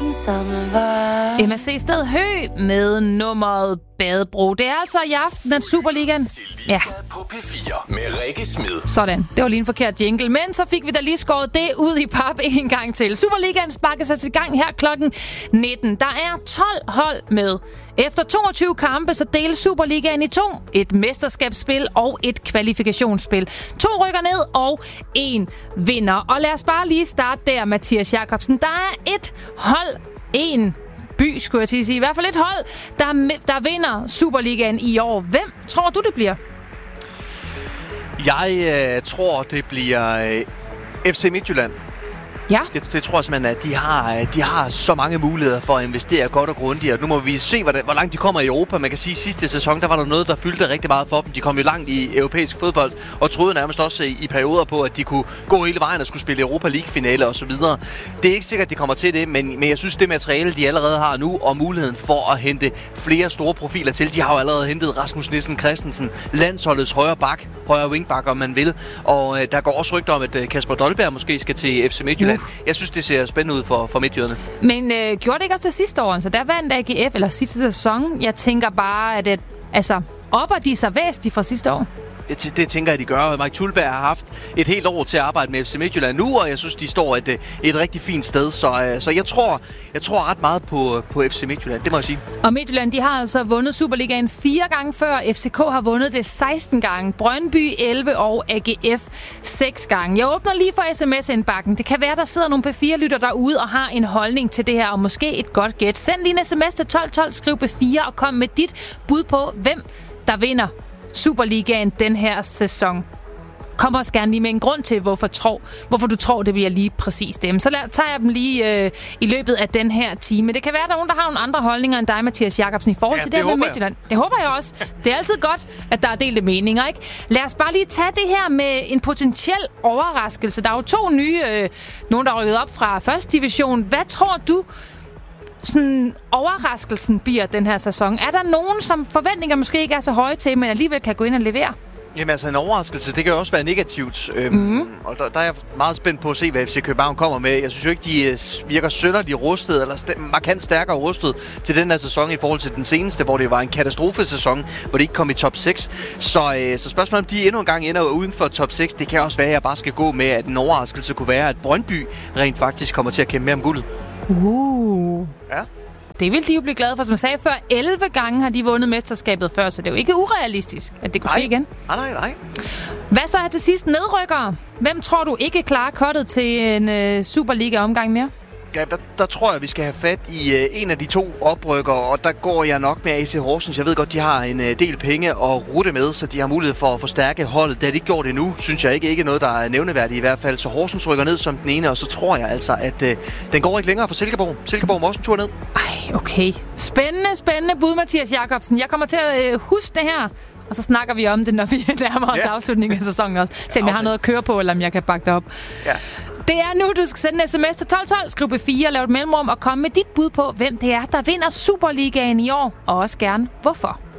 ensomme vej. MSC Sted Hø med nummeret Badebro. Det er altså i aften, at Superligaen... Ja. På P4 med Rikke Smed. Sådan, det var lige en forkert jingle. Men så fik vi da lige skåret det ud i pap en gang til. Superligaen sparker sig til gang her klokken 19. Der er 12 hold med. Efter 22 kampe, så deles Superligaen i 2. Et mesterskabsspil og et kvalifikationsspil. 2 rykker ned, og 1 vinder. Og lad os bare lige starte der, Mathias Jakobsen. Der er et hold, en by, skulle jeg til at sige. I hvert fald et hold, der vinder Superligaen i år. Hvem tror du, det bliver? Jeg tror, det bliver FC Midtjylland. Ja. Det tror jeg simpelthen, at de har så mange muligheder for at investere godt og grundigt. Og nu må vi se, hvor langt de kommer i Europa. Man kan sige, at sidste sæson, der var der noget, der fyldte rigtig meget for dem. De kom jo langt i europæisk fodbold, og troede nærmest også i perioder på, at de kunne gå hele vejen og skulle spille Europa League-finale og så videre. Det er ikke sikkert, at de kommer til det, men jeg synes, det materiale, de allerede har nu, og muligheden for at hente flere store profiler til. De har jo allerede hentet Rasmus Nielsen Christensen, landsholdets højre wingback, om man vil. Og der går også rygter om, at Kasper Dolberg måske skal til FC Midtjylland. Jeg synes, det ser spændende ud for Midtjyderne. Men gjorde det ikke også det sidste år? Så der vandt AGF, eller sidste sæson. Jeg tænker bare, at opper de sig væsentligt fra sidste år? Det tænker jeg, de gør. Mike Thulberg har haft et helt år til at arbejde med FC Midtjylland nu, og jeg synes, de står et rigtig fint sted. Så jeg tror ret meget på FC Midtjylland, det må jeg sige. Og Midtjylland, de har altså vundet Superligaen 4 gange før. FCK har vundet det 16 gange. Brøndby 11 og AGF 6 gange. Jeg åbner lige for sms-indbakken. Det kan være, der sidder nogle P4-lytter derude og har en holdning til det her, og måske et godt gæt. Send lige en sms til 1212, skriv P4 og kom med dit bud på, hvem der vinder Superligaen den her sæson. Kom også gerne lige med en grund til, hvorfor du tror, det bliver lige præcis dem. Så tager jeg dem lige i løbet af den her time. Det kan være, der er nogen, der har nogle andre holdninger end dig, Mathias Jakobsen, i forhold til det med Midtjylland. Det håber jeg også. Det er altid godt, at der er delte meninger, ikke? Lad os bare lige tage det her med en potentiel overraskelse. Der er jo 2 nye, nogen der er rykket op fra første division. Hvad tror du, sådan overraskelsen bliver den her sæson? Er der nogen, som forventninger måske ikke er så høje til, men alligevel kan gå ind og levere? Jamen altså, en overraskelse, det kan jo også være negativt. Og der er jeg meget spændt på at se, hvad FC København kommer med. Jeg synes jo ikke, de virker synderligt rustet, eller markant stærkere rustet til den her sæson i forhold til den seneste, hvor det var en katastrofesæson, hvor de ikke kom i top 6. Så spørgsmålet om de endnu en gang ender uden for top 6, det kan også være, at jeg bare skal gå med, at en overraskelse kunne være, at Brøndby rent faktisk kommer til at kæmpe mere om guldet. Ja. Det vil de jo blive glade for. Som jeg sagde før, 11 gange har de vundet mesterskabet før, så det er jo ikke urealistisk, at det kunne ske igen. Nej. Hvad så her til sidst? Nedrykkere. Hvem tror du ikke klarer kottet til en Superliga-omgang mere? Ja, der tror jeg, vi skal have fat i en af de 2 oprykkere, og der går jeg nok med AC Horsens. Jeg ved godt, de har en del penge at rute med, så de har mulighed for at forstærke holdet. Det har de ikke gjort endnu, synes jeg ikke noget, der er nævneværdigt i hvert fald. Så Horsens rykker ned som den ene, og så tror jeg altså, at den går ikke længere for Silkeborg. Silkeborg må også en tur ned. Ej, okay. Spændende bud, Mathias Jakobsen. Jeg kommer til at huske det her. Og så snakker vi om det, når vi nærmer os afslutningen af sæsonen også. Se om jeg har noget at køre på, eller om jeg kan bakke det op. Ja. Det er nu, du skal sende en sms til 1212, skriv P4, lav et mellemrum og komme med dit bud på, hvem det er, der vinder Superligaen i år. Og også gerne, hvorfor.